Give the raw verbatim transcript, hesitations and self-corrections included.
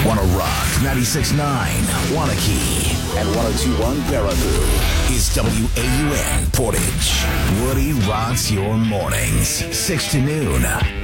Wanna Rock ninety-six point nine Wanakee and one oh two point one Baraboo is W A U N Portage. Woody rocks your mornings, six to noon.